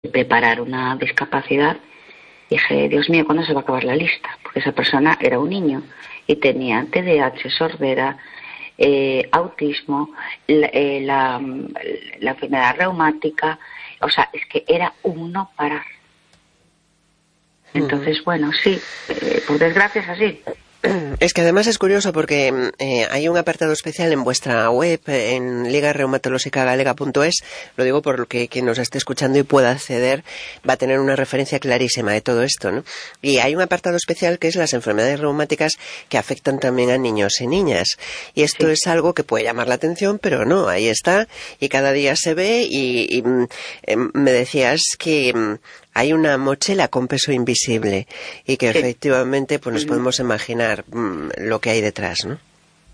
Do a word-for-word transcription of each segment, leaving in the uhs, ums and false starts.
preparar una discapacidad, dije, Dios mío, ¿cuándo se va a acabar la lista? Porque esa persona era un niño y tenía T D A H, sordera, eh, autismo, la, eh, la, la enfermedad reumática, o sea, es que era un no parar. Entonces, uh-huh. bueno, sí, eh, por desgracia es así. Es que además es curioso porque eh, hay un apartado especial en vuestra web, en liga reumatológica galega punto es, lo digo por lo que quien nos esté escuchando y pueda acceder va a tener una referencia clarísima de todo esto, ¿no? Y hay un apartado especial que es las enfermedades reumáticas que afectan también a niños y niñas. Y esto sí. es algo que puede llamar la atención, pero no, ahí está, y cada día se ve, y, y eh, me decías que hay una mochila con peso invisible y que sí. efectivamente pues nos uh-huh. podemos imaginar mmm, lo que hay detrás, ¿no?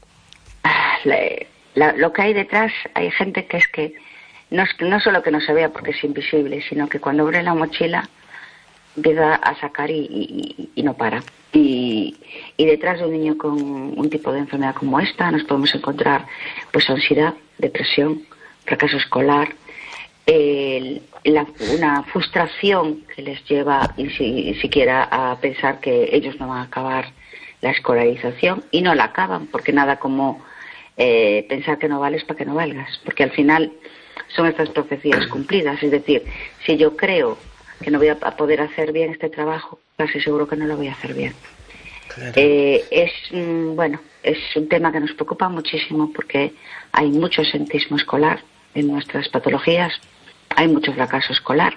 La, la, lo que hay detrás, hay gente que es que no, es no solo que no se vea porque es invisible, sino que cuando abre la mochila empieza a sacar y, y, y no para. Y, y detrás de un niño con un tipo de enfermedad como esta nos podemos encontrar pues ansiedad, depresión, fracaso escolar, eh, la, una frustración que les lleva ni si, siquiera a pensar que ellos no van a acabar la escolarización, y no la acaban, porque nada como eh, pensar que no vales para que no valgas, porque al final son estas profecías cumplidas. Es decir, si yo creo que no voy a poder hacer bien este trabajo, casi seguro que no lo voy a hacer bien. Claro. Eh, es mm, bueno, es un tema que nos preocupa muchísimo porque hay mucho absentismo escolar en nuestras patologías, hay mucho fracaso escolar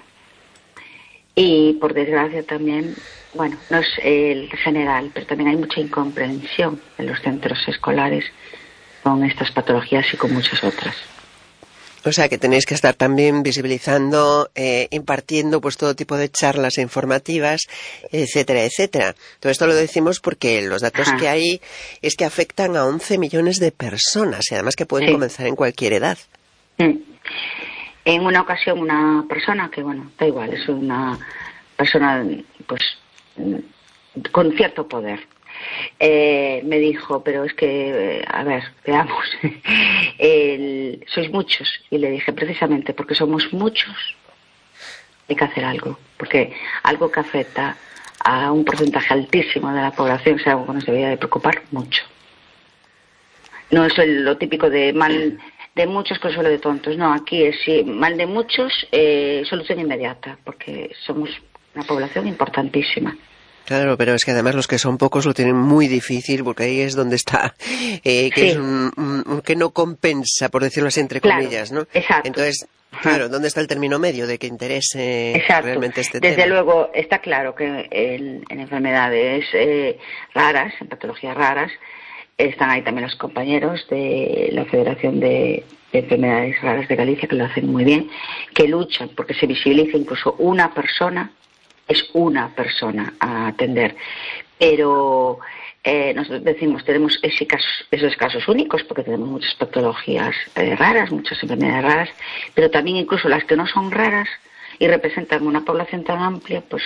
y por desgracia también, bueno, no es el general, pero también hay mucha incomprensión en los centros escolares con estas patologías y con muchas otras. O sea que tenéis que estar también visibilizando, eh, impartiendo pues todo tipo de charlas informativas, etcétera, etcétera. Todo esto lo decimos porque los datos Ajá. que hay es que afectan a once millones de personas y además que pueden sí. comenzar en cualquier edad. Mm. En una ocasión una persona que, bueno, da igual, es una persona pues con cierto poder, eh, me dijo, pero es que, a ver, veamos, el, sois muchos. Y le dije, precisamente porque somos muchos hay que hacer algo, porque algo que afecta a un porcentaje altísimo de la población es algo que nos debería de preocupar mucho. No es lo típico de mal de muchos, consuelo de tontos. No, aquí es sí, mal de muchos, eh, solución inmediata, porque somos una población importantísima. Claro, pero es que además los que son pocos lo tienen muy difícil, porque ahí es donde está, eh, que sí. es un, un, un que no compensa, por decirlo así, entre claro, comillas, ¿no? Exacto. Entonces, claro, ¿dónde está el término medio de que interese exacto. realmente este Desde tema? Desde luego, está claro que en, en enfermedades eh, raras, en patologías raras, están ahí también los compañeros de la Federación de, de Enfermedades Raras de Galicia, que lo hacen muy bien, que luchan porque se visibilice incluso una persona, es una persona a atender. Pero eh, nosotros decimos, tenemos ese caso, esos casos únicos porque tenemos muchas patologías eh, raras, muchas enfermedades raras, pero también incluso las que no son raras y representan una población tan amplia, pues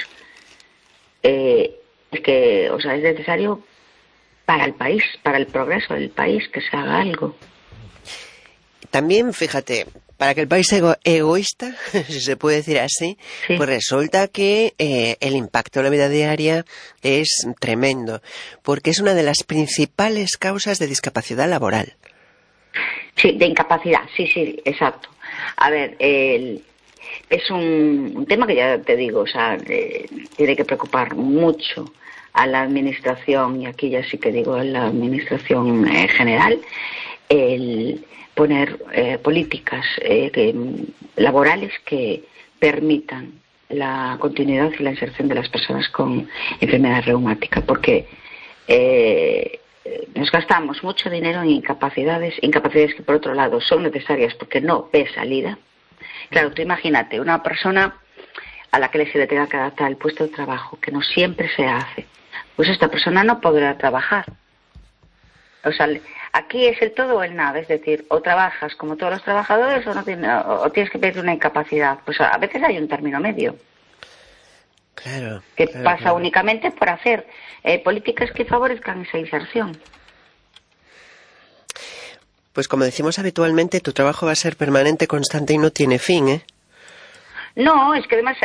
eh, es que, o sea, es necesario para el país, para el progreso del país, que se haga algo. También, fíjate, para que el país sea ego- egoísta, si se puede decir así, sí. pues resulta que eh, el impacto en la vida diaria es tremendo, porque es una de las principales causas de discapacidad laboral. Sí, de incapacidad, sí, sí, exacto. A ver, el, es un, un tema que ya te digo, o sea, eh, tiene que preocupar mucho a la administración, y aquí ya sí que digo a la administración eh, general, el poner eh, políticas eh, que, laborales que permitan la continuidad y la inserción de las personas con enfermedad reumática, porque eh, nos gastamos mucho dinero en incapacidades, incapacidades que por otro lado son necesarias porque no ve salida. Claro, tú imagínate una persona a la que se le tenga que adaptar el puesto de trabajo, que no siempre se hace, pues esta persona no podrá trabajar. O sea, aquí es el todo o el nada, es decir, o trabajas como todos los trabajadores o no tienes, o tienes que pedir una incapacidad. Pues a veces hay un término medio. Claro. Que claro, pasa claro. únicamente por hacer eh, políticas que favorezcan esa inserción. Pues como decimos habitualmente, tu trabajo va a ser permanente, constante y no tiene fin, ¿eh? No, es que además